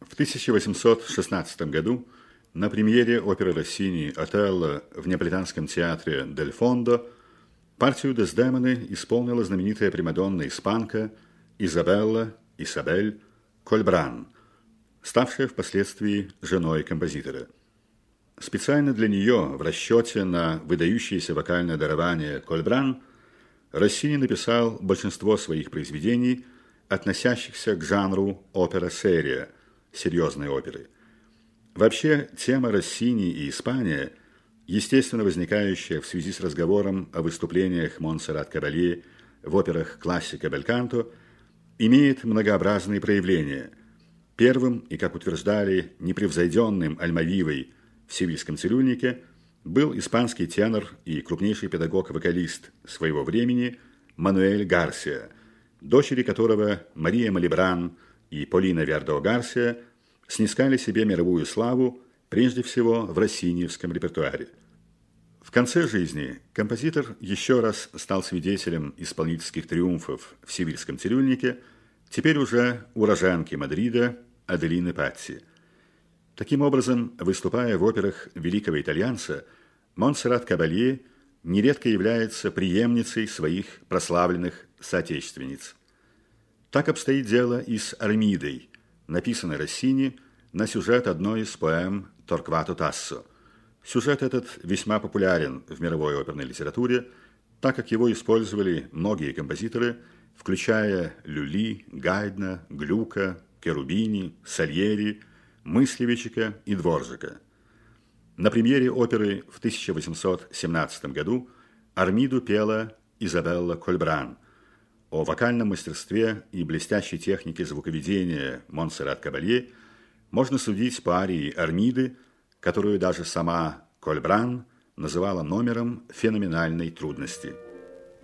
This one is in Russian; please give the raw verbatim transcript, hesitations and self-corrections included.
В тысяча восемьсот шестнадцатом году на премьере оперы Россини «Отелло» в Неаполитанском театре «Дель Фондо» партию Дездемоны исполнила знаменитая примадонна-испанка Изабелла Исабель Кольбран, ставшая впоследствии женой композитора. Специально для нее, в расчете на выдающееся вокальное дарование Кольбран, Россини написал большинство своих произведений, относящихся к жанру опера-серия, серьезной оперы. Вообще, тема Россини и Испания, естественно возникающая в связи с разговором о выступлениях Монсеррат Кабалье в операх классика Бельканто, имеет многообразные проявления. Первым, и, как утверждали, непревзойденным Альмавивой в «Севильском цирюльнике», был испанский тенор и крупнейший педагог-вокалист своего времени Мануэль Гарсиа, дочери которого Мария Малибран и Полина Вердо Гарсиа снискали себе мировую славу прежде всего в россиниевском репертуаре. В конце жизни композитор еще раз стал свидетелем исполнительских триумфов в «Севильском цирюльнике», теперь уже уроженки Мадрида Аделины Патти. Таким образом, выступая в операх великого итальянца, Монсеррат Кабалье нередко является преемницей своих прославленных соотечественниц. Так обстоит дело и с «Армидой», написанной Россини на сюжет одной из поэм Торквато Тассо. Сюжет этот весьма популярен в мировой оперной литературе, так как его использовали многие композиторы, включая Люли, Гайдна, Глюка, Керубини, Сальери, Мыслевичика и Дворжика. На премьере оперы в тысяча восемьсот семнадцатом году Армиду пела Изабелла Кольбран. О вокальном мастерстве и блестящей технике звуковедения Монсеррат Кабалье можно судить по арии Армиды, которую даже сама Кольбран называла номером феноменальной трудности.